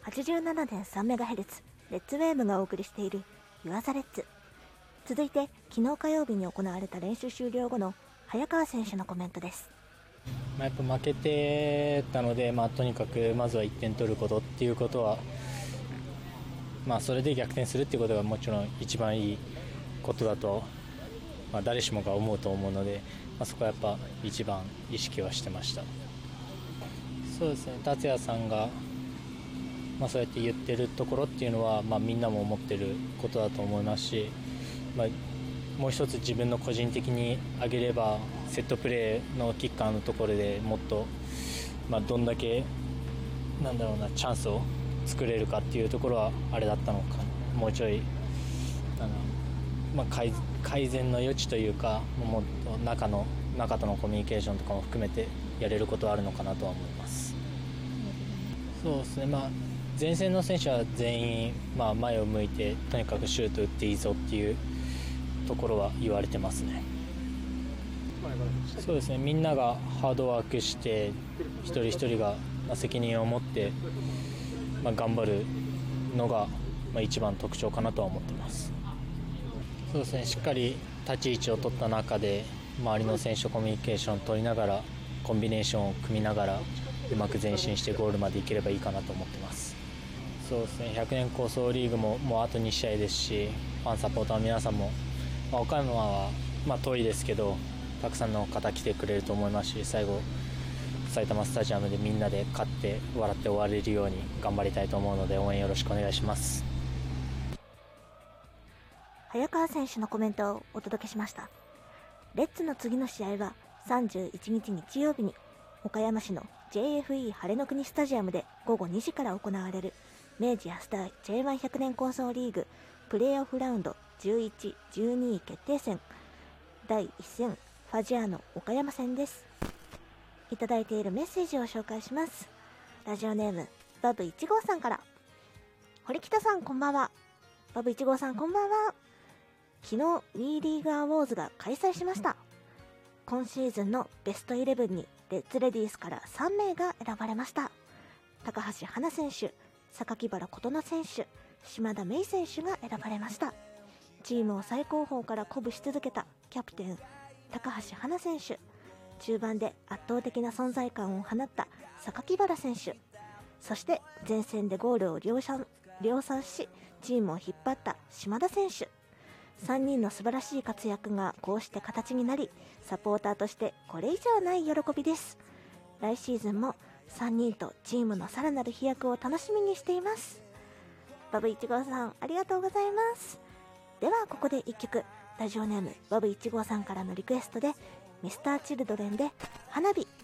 87.3MHz レッツウェーブがお送りしているユアザレッツ。続いて昨日火曜日に行われた練習終了後の早川選手のコメントです。 やっぱ負けてたので、とにかくまずは1点取ることっていうことは、それで逆転するっていうことがもちろん一番いいことだと、誰しもが思うと思うので、そこはやっぱ一番意識はしてました。そうですね、達也さんが、そうやって言ってるところっていうのは、みんなも思ってることだと思いますし、もう一つ自分の個人的に挙げればセットプレーのキッカーのところでもっと、どんだけチャンスを作れるかっていうところはあれだったのか、もうちょい改善の余地というか、もっと中とのコミュニケーションとかも含めてやれることはあるのかなとは思います。そうですね、前線の選手は全員、前を向いてとにかくシュート打っていいぞっていうところは言われてますね。そうですね、みんながハードワークして一人一人が責任を持って、頑張るのが一番特徴かなとは思ってます。そうですね、しっかり立ち位置を取った中で周りの選手とコミュニケーションを取りながらコンビネーションを組みながらうまく前進してゴールまでいければいいかなと思ってます。そうですね、100年構想リーグももうあと2試合ですし、ファンサポーターの皆さんも、岡山は遠いですけどたくさんの方来てくれると思いますし、最後埼玉スタジアムでみんなで勝って笑って終われるように頑張りたいと思うので、応援よろしくお願いします。 早川選手のコメントをお届けしました。レッツの次の試合は31日日曜日に岡山市の JFE 晴れの国スタジアムで午後2時から行われる明治安田 J1100 年構想リーグプレーオフラウンド11、12位決定戦第1戦ファジアーノ岡山戦です。いただいているメッセージを紹介します。ラジオネームバブ1号さんから。堀北さんこんばんは。バブ1号さんこんばんは。昨日 WE リーグアウォーズが開催しました。今シーズンのベストイレブンにレッツレディースから3名が選ばれました。高橋花選手、榊原琴乃選手、島田芽衣選手が選ばれました。チームを最高峰から鼓舞し続けたキャプテン高橋花選手、中盤で圧倒的な存在感を放った榊原選手、そして前線でゴールを量産しチームを引っ張った島田選手、3人の素晴らしい活躍がこうして形になり、サポーターとしてこれ以上ない喜びです。来シーズンも3人とチームのさらなる飛躍を楽しみにしています。バブ1号さんありがとうございます。ではここで1曲、ラジオネームバブ1号さんからのリクエストで Mr.Children で花火。